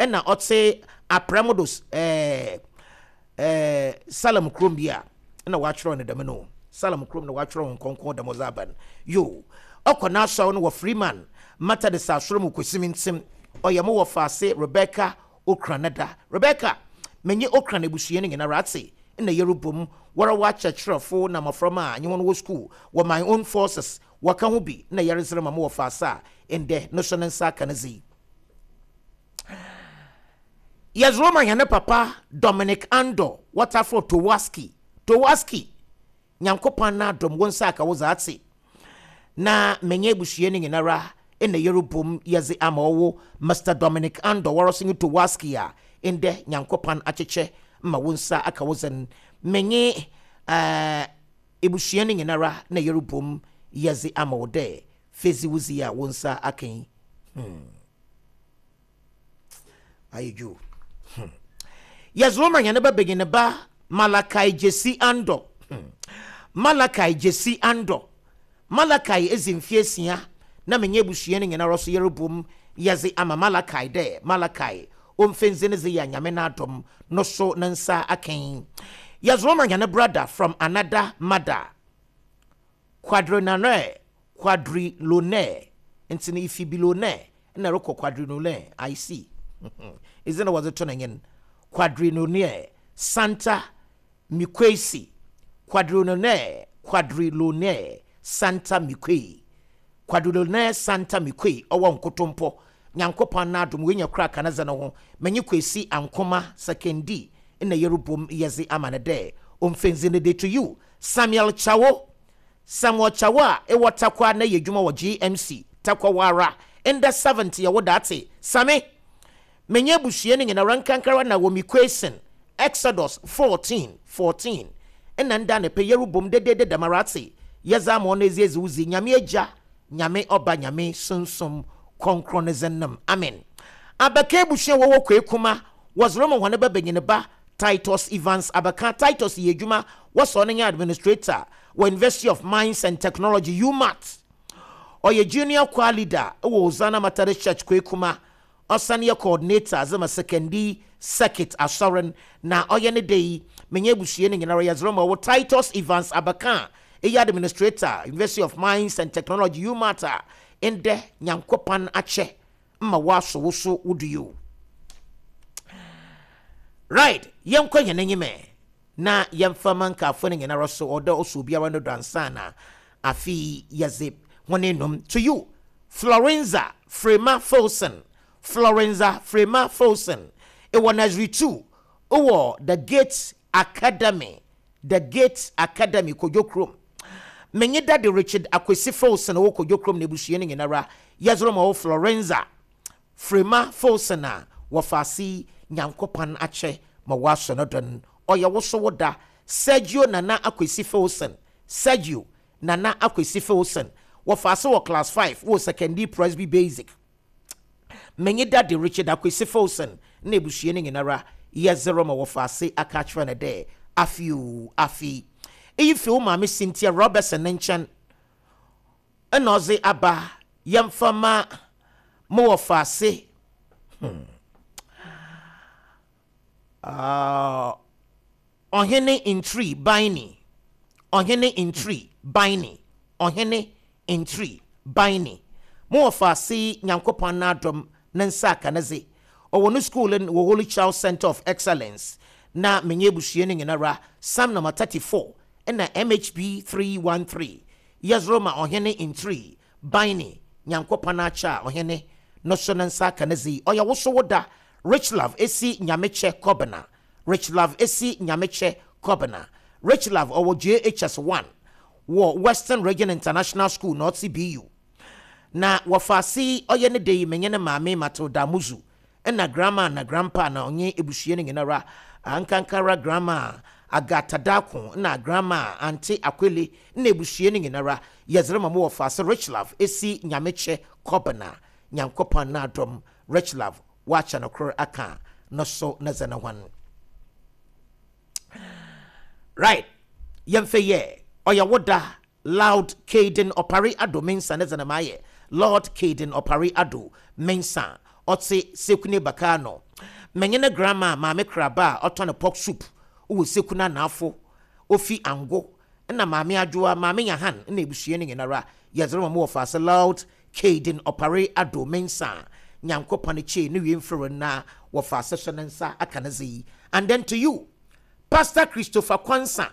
ena otse apremodos Salam Krumbia na watchro ne demeno Salam Krum na watchro nkonko demozaban yo okona so no Freeman mata de sasoro mu kwesimintim oyamo wo faase Rebecca Okranada Rebecca menye Okran ebusuye ne na rate na yerubum wara wacha chirofo na maframa anyi won wo school wo my own forces waka ho bi na yeresere mama wo faasa ende no so nensa kanazi Yazroma yana papa Dominic Ando Waterfall Towaski nyankopan na dom wonsa aka wozate na menye busuye ne nginara ene yerubum yazi amawo Mr Dominic Ando worosingu Towaski ya ende nyankopan acheche ma wonsa aka wozen menye ebusuye ne nginara na yerubum yazi amawode fezi wuzi ya wonsa aken ayeju Yazroma yana ba begin ba Malakai Jesse Ando Malakai Jesse Ando Malakai ezimfiesia na menye busuye ne nyina roso yerubum yazi ama Malakai de Malakai omfenze ne ze ya nyame na adom no so nansa aken Yazroma yana brother from another mother quadrilone ntini ifibilone na roko quadrilone I see isn't was it turning quadrilone Santa Mikwesi quadrilone Santa Mikwe quadrilone Santa Mikwe owo nkotompo nyankopan na adom wenya kra kanaza no ho menye kwesi ankoma sekendi na yerubum yezi amanede omfenzine de to you Samuel Chawo e watakwa na yedwuma wo GMC takwa wara enda 70 ya wodate same menye busuye ne nyina rankankara na wo mikwesen Exodus 14 ena nda ne pe yerubum de damarate yeza mo na eziezi uzi nyame agya nyame oba nyame sunsun konkronizenam amen abaka busuye wo kwekuma wazromo hwane ba benyine ba Titus Evans abaka Titus yedwuma was on administrator wa University of Mines and Technology UMAT oye junior choir leader wo Zana Methodist Church kwekuma osane coordinator azama secondary circuit assuran na oye ne dey menye busuye ne nyina yazroma wo Titus Evans abaka administrator University of Mines and Technology UMAT ende nyankopan ache mma waso woso wudu right yenkwa yenanyime na yemfama nka afone nyina roso odo oso biara no dansana afi yazip wonenom to you Florenza Frema Folsen e wanazri 2 owo the Gates Academy Kojokrom menye dade Richard Akwesi Folsen wo Kojokrom ne busuye ne nyinara yazroma wo Florenza Frema Folsen a wafasi nyankopan ache ma waso no don oya woso woda Sergio Nana Akwesi Folsen wafase wo class 5 wo secondary Presby basic menye dade Richard Akwesi Folsen na ebusuye ne nyinara yazroma wafase akachwa na de afi eyifi wo mama Cynthia Robertson nenchan enoze aba yamfama mo wafase ohene in tree biny mo wafase nyankopan na adom nansa kanaze owo no school in Holy Child Center of Excellence na menye busuye ne nyinara Psalm number 34 na MHB 313 yazroma ohene in tree biny nyankopan acha ohene no so nansa kanaze oya woso woda Rich Love esi nyameche kobana Rich Love owo JHS1 wo Western Region International School not CBU na wafasi oye ne dey menye ne maame Matilda Muzu na grandma na grandpa na onye ebusuye ne nyinara ankankara grandma Agata Dako na grandma Auntie Akwele na ebusuye ne nyinara yazrema mo wafasi Rich Love esi nyameche kobana nyankopan na dom Rich Love wacha no kro aka no so nazana wan right yemfeye oya woda Loud Caden Opari Ado mensa nazana maye Lord Caden Opari Ado mensa otse sekune bakano menye ne grandma maame kraba oto ne pork soup wo sekuna naafo ofi ango na maame adwoa maame yahan na ebusue ne nyinara yezero mo fa se loud Caden opare ado mensa nyankopane che ne wie mfere na wo fa se so nensa akanazi. And then to you Pastor Christopher Kwansa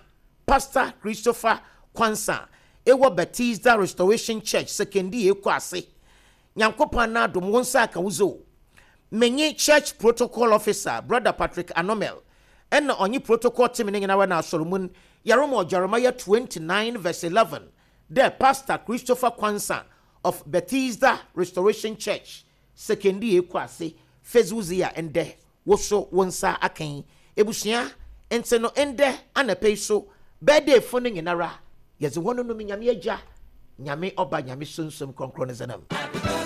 ewo Baptista Restoration Church sekendi ekwase nyankopane na ado wonsa akawuzo menye church protocol officer brother Patrick Anomel and onye protocol team ne nyina na Solomon Yaromo Jeremiah 29 verse 11 there Pastor Christopher Kwansa of Baptista Restoration Church sekendi ekwase fezuzia ende woso wonsa akan ebusia ente no ende anape so birthday phone nyinara yeze wono no nyame agya nyame oba nyame sonsom konkron zenam.